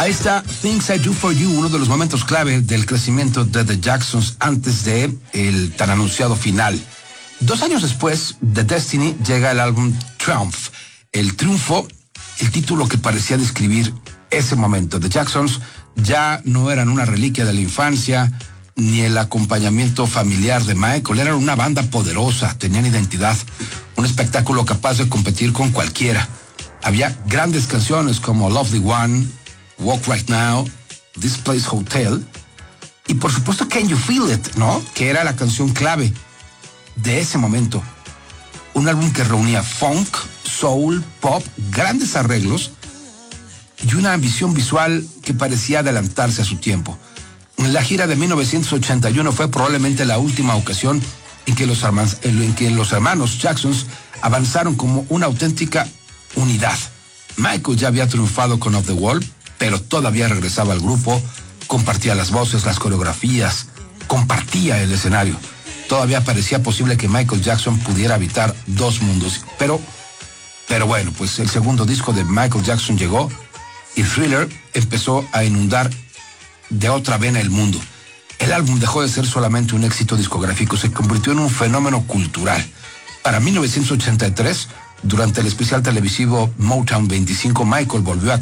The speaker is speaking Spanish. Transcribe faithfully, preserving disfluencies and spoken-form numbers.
Ahí está Things I Do For You, uno de los momentos clave del crecimiento de The Jacksons antes de el tan anunciado final. Dos años después, The Destiny llega el álbum Triumph. El triunfo, el título que parecía describir ese momento. The Jacksons ya no eran una reliquia de la infancia, ni el acompañamiento familiar de Michael. Eran una banda poderosa, tenían identidad, un espectáculo capaz de competir con cualquiera. Había grandes canciones como Love the One, Walk Right Now, This Place Hotel, y por supuesto Can You Feel It, ¿no? Que era la canción clave de ese momento. Un álbum que reunía funk, soul, pop, grandes arreglos y una ambición visual que parecía adelantarse a su tiempo. La gira de mil novecientos ochenta y uno fue probablemente la última ocasión en que los hermanos, en que los hermanos Jacksons avanzaron como una auténtica unidad. Michael ya había triunfado con Off the Wall, pero todavía regresaba al grupo, compartía las voces, las coreografías, compartía el escenario. Todavía parecía posible que Michael Jackson pudiera habitar dos mundos. Pero, pero bueno, pues el segundo disco de Michael Jackson llegó y Thriller empezó a inundar de otra vena el mundo. El álbum dejó de ser solamente un éxito discográfico, se convirtió en un fenómeno cultural. Para mil novecientos ochenta y tres, durante el especial televisivo Motown veinticinco, Michael volvió a